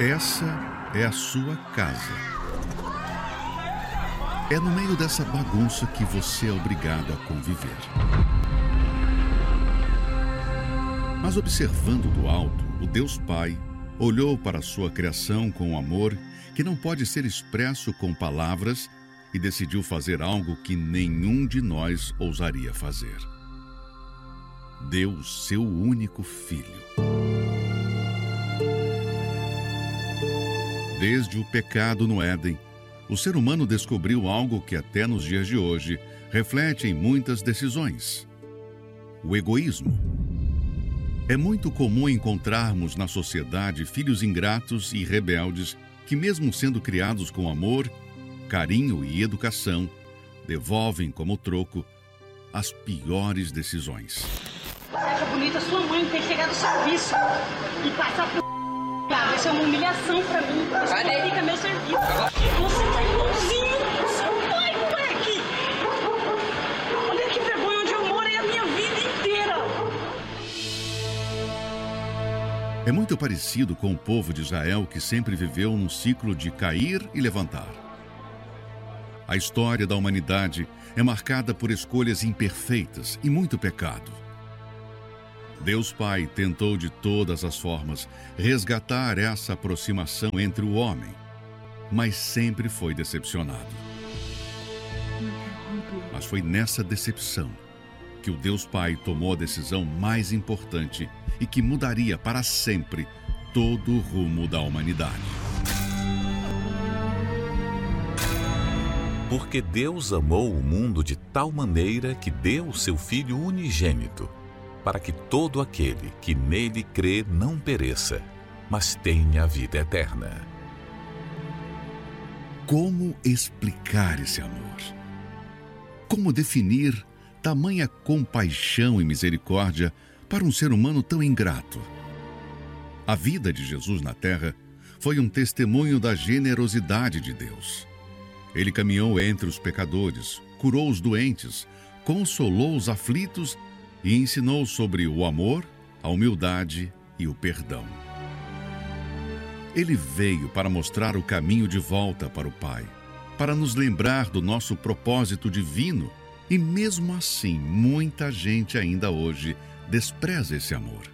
Essa é a sua casa. É no meio dessa bagunça que você é obrigado a conviver. Mas observando do alto, o Deus Pai olhou para a sua criação com um amor que não pode ser expresso com palavras e decidiu fazer algo que nenhum de nós ousaria fazer. Deu seu único filho. Desde o pecado no Éden, o ser humano descobriu algo que até nos dias de hoje reflete em muitas decisões: o egoísmo. É muito comum encontrarmos na sociedade filhos ingratos e rebeldes que, mesmo sendo criados com amor, carinho e educação, devolvem como troco as piores decisões. Você acha bonita sua mãe ter chegado ao serviço e passar por... Cara, isso é uma humilhação pra mim. Isso complica meu serviço. Você tá igualzinho ao seu pai, moleque! Olha que vergonha, onde eu morei a minha vida inteira! É muito parecido com o povo de Israel, que sempre viveu num ciclo de cair e levantar. A história da humanidade é marcada por escolhas imperfeitas e muito pecado. Deus Pai tentou de todas as formas resgatar essa aproximação entre o homem, mas sempre foi decepcionado. Mas foi nessa decepção que o Deus Pai tomou a decisão mais importante e que mudaria para sempre todo o rumo da humanidade. Porque Deus amou o mundo de tal maneira que deu o seu Filho unigênito, para que todo aquele que nele crê não pereça, mas tenha a vida eterna. Como explicar esse amor? Como definir tamanha compaixão e misericórdia para um ser humano tão ingrato? A vida de Jesus na Terra foi um testemunho da generosidade de Deus. Ele caminhou entre os pecadores, curou os doentes, consolou os aflitos e ensinou sobre o amor, a humildade e o perdão. Ele veio para mostrar o caminho de volta para o Pai, para nos lembrar do nosso propósito divino, e mesmo assim, muita gente ainda hoje despreza esse amor.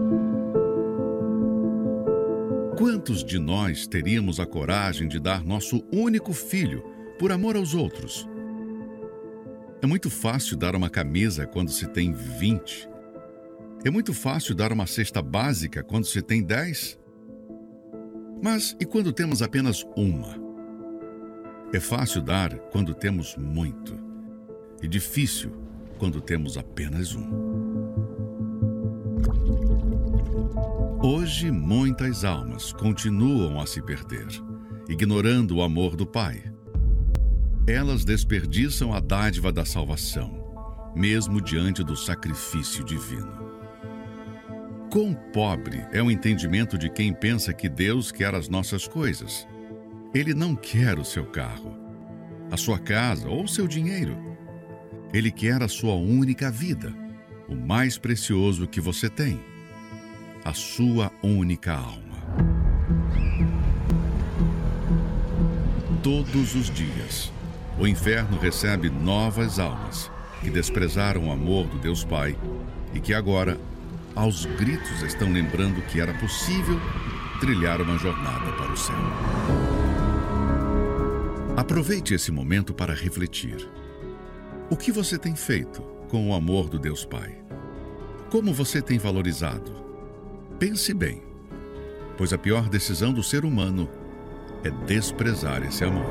Quantos de nós teríamos a coragem de dar nosso único filho por amor aos outros? É muito fácil dar uma camisa quando se tem 20. É muito fácil dar uma cesta básica quando se tem 10. Mas e quando temos apenas uma? É fácil dar quando temos muito. E difícil quando temos apenas um. Hoje, muitas almas continuam a se perder, ignorando o amor do Pai. Elas desperdiçam a dádiva da salvação, mesmo diante do sacrifício divino. Quão pobre é o entendimento de quem pensa que Deus quer as nossas coisas. Ele não quer o seu carro, a sua casa ou o seu dinheiro. Ele quer a sua única vida, o mais precioso que você tem, a sua única alma. Todos os dias, o inferno recebe novas almas que desprezaram o amor do Deus Pai e que agora, aos gritos, estão lembrando que era possível trilhar uma jornada para o céu. Aproveite esse momento para refletir. O que você tem feito com o amor do Deus Pai? Como você tem valorizado? Pense bem, pois a pior decisão do ser humano é desprezar esse amor.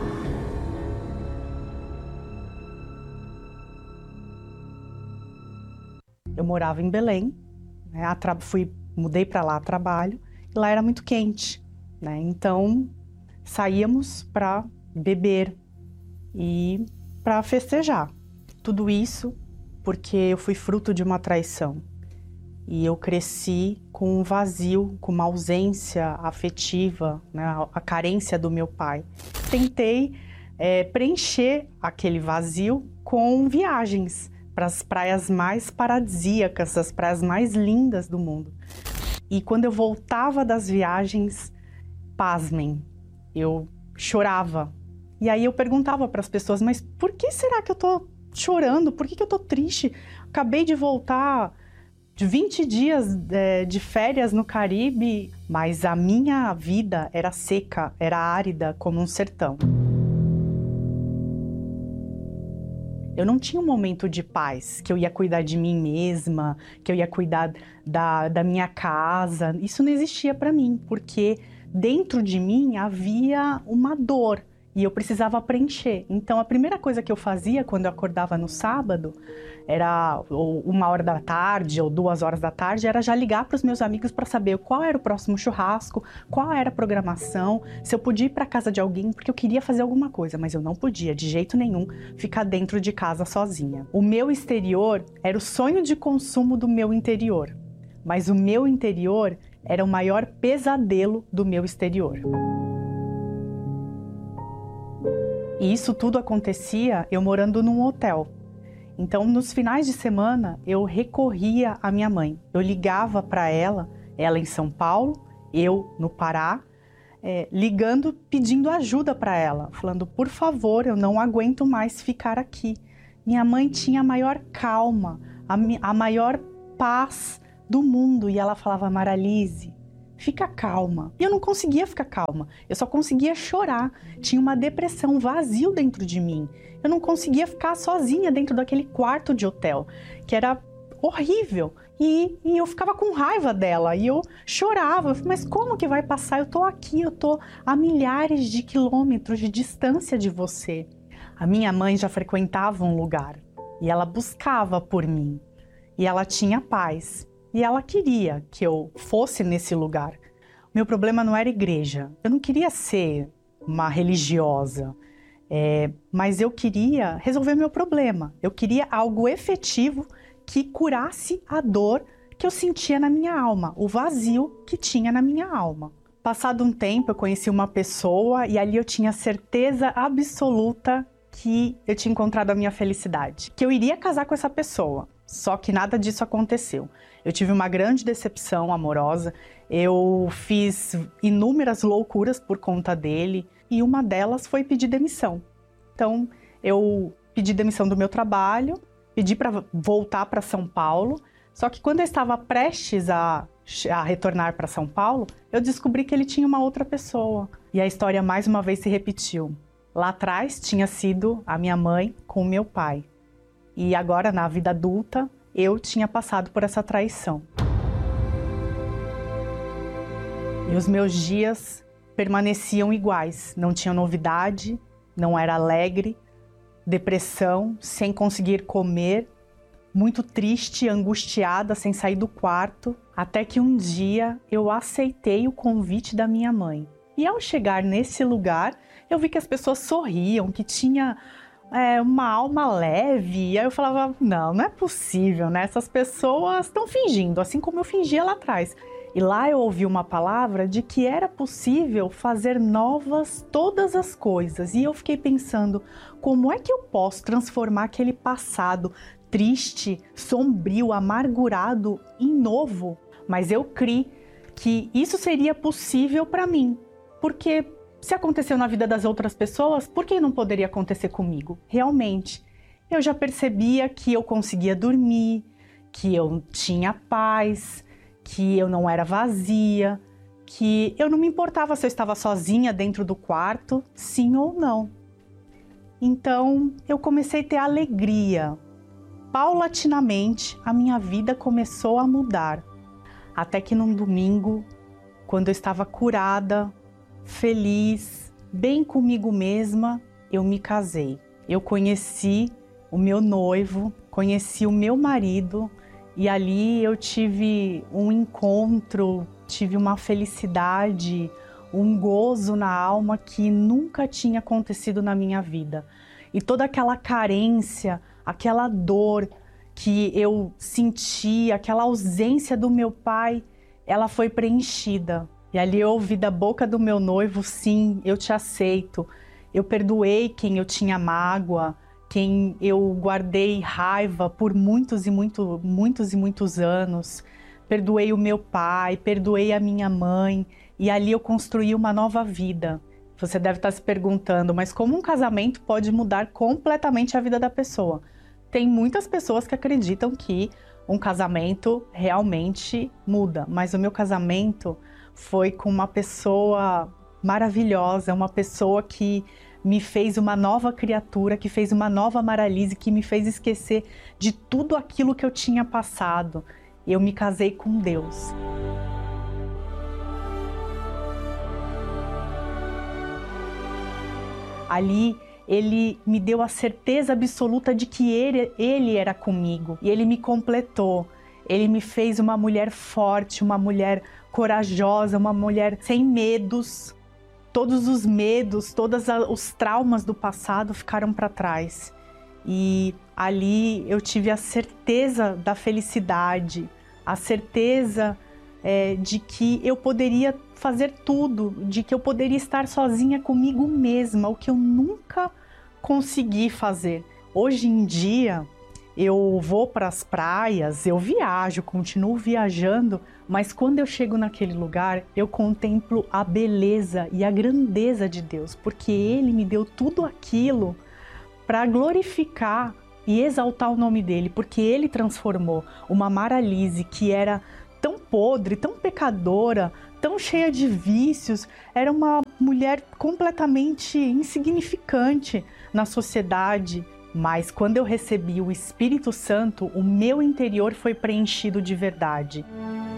Eu morava em Belém, né? Mudei para lá a trabalho, e lá era muito quente, né? Então saíamos para beber e para festejar. Tudo isso porque eu fui fruto de uma traição. E eu cresci com um vazio, com uma ausência afetiva, né? A carência do meu pai. Tentei preencher aquele vazio com viagens para as praias mais paradisíacas, as praias mais lindas do mundo. E quando eu voltava das viagens, pasmem, eu chorava. E aí eu perguntava para as pessoas, mas por que será que eu tô chorando? Por que eu tô triste? Acabei de voltar de 20 dias de férias no Caribe, mas a minha vida era seca, era árida como um sertão. Eu não tinha um momento de paz, que eu ia cuidar de mim mesma, que eu ia cuidar da minha casa. Isso não existia para mim, porque dentro de mim havia uma dor e eu precisava preencher. Então a primeira coisa que eu fazia quando eu acordava no sábado, era 1h da tarde ou 2h da tarde, era já ligar para os meus amigos para saber qual era o próximo churrasco, qual era a programação, se eu podia ir para casa de alguém, porque eu queria fazer alguma coisa, mas eu não podia, de jeito nenhum, ficar dentro de casa sozinha. O meu exterior era o sonho de consumo do meu interior, mas o meu interior era o maior pesadelo do meu exterior. E isso tudo acontecia eu morando num hotel. Então, nos finais de semana, eu recorria à minha mãe. Eu ligava para ela em São Paulo, eu no Pará, ligando, pedindo ajuda para ela, falando, por favor, eu não aguento mais ficar aqui. Minha mãe tinha a maior calma, a maior paz do mundo. E ela falava, Maralise, fica calma. E eu não conseguia ficar calma, eu só conseguia chorar. Tinha uma depressão, um vazio dentro de mim. Eu não conseguia ficar sozinha dentro daquele quarto de hotel, que era horrível. E eu ficava com raiva dela, e eu chorava. Mas como que vai passar? Eu tô aqui, eu tô a milhares de quilômetros de distância de você. A minha mãe já frequentava um lugar, e ela buscava por mim. E ela tinha paz. E ela queria que eu fosse nesse lugar. Meu problema não era igreja. Eu não queria ser uma religiosa. Mas eu queria resolver meu problema. Eu queria algo efetivo que curasse a dor que eu sentia na minha alma, o vazio que tinha na minha alma. Passado um tempo, eu conheci uma pessoa e ali eu tinha certeza absoluta que eu tinha encontrado a minha felicidade, que eu iria casar com essa pessoa. Só que nada disso aconteceu. Eu tive uma grande decepção amorosa, eu fiz inúmeras loucuras por conta dele e uma delas foi pedir demissão. Então, eu pedi demissão do meu trabalho, pedi para voltar para São Paulo, só que quando eu estava prestes a retornar para São Paulo, eu descobri que ele tinha uma outra pessoa. E a história mais uma vez se repetiu. Lá atrás tinha sido a minha mãe com o meu pai. E agora, na vida adulta, eu tinha passado por essa traição. E os meus dias permaneciam iguais. Não tinha novidade, não era alegre, depressão, sem conseguir comer, muito triste, angustiada, sem sair do quarto. Até que um dia eu aceitei o convite da minha mãe. E ao chegar nesse lugar, eu vi que as pessoas sorriam, que tinha uma alma leve. E aí eu falava, não é possível, né? Essas pessoas estão fingindo, assim como eu fingia lá atrás. E lá eu ouvi uma palavra de que era possível fazer novas todas as coisas. E eu fiquei pensando, como é que eu posso transformar aquele passado triste, sombrio, amargurado em novo? Mas eu criei que isso seria possível para mim, porque se aconteceu na vida das outras pessoas, por que não poderia acontecer comigo? Realmente, eu já percebia que eu conseguia dormir, que eu tinha paz, que eu não era vazia, que eu não me importava se eu estava sozinha dentro do quarto, sim ou não. Então, eu comecei a ter alegria. Paulatinamente, a minha vida começou a mudar. Até que num domingo, quando eu estava curada, feliz, bem comigo mesma, eu me casei. Eu conheci o meu noivo, conheci o meu marido e ali eu tive um encontro, tive uma felicidade, um gozo na alma que nunca tinha acontecido na minha vida. E toda aquela carência, aquela dor que eu senti, aquela ausência do meu pai, ela foi preenchida. E ali eu ouvi da boca do meu noivo, sim, eu te aceito. Eu perdoei quem eu tinha mágoa, quem eu guardei raiva por muitos e muitos anos. Perdoei o meu pai, perdoei a minha mãe. e ali eu construí uma nova vida. Você deve estar se perguntando, mas como um casamento pode mudar completamente a vida da pessoa? Tem muitas pessoas que acreditam que um casamento realmente muda, mas o meu casamento foi com uma pessoa maravilhosa, uma pessoa que me fez uma nova criatura, que fez uma nova Maralise, que me fez esquecer de tudo aquilo que eu tinha passado. Eu me casei com Deus. Ali, ele me deu a certeza absoluta de que ele era comigo. E ele me completou. Ele me fez uma mulher forte, uma mulher corajosa, uma mulher sem medos. Todos os medos, todos os traumas do passado ficaram para trás. E ali eu tive a certeza da felicidade, a certeza de que eu poderia fazer tudo, de que eu poderia estar sozinha comigo mesma, o que eu nunca consegui fazer. Hoje em dia, eu vou para as praias, eu viajo, continuo viajando, mas quando eu chego naquele lugar, eu contemplo a beleza e a grandeza de Deus, porque Ele me deu tudo aquilo para glorificar e exaltar o nome dEle, porque Ele transformou uma Maralise que era tão podre, tão pecadora, tão cheia de vícios, era uma mulher completamente insignificante na sociedade. Mas quando eu recebi o Espírito Santo, o meu interior foi preenchido de verdade.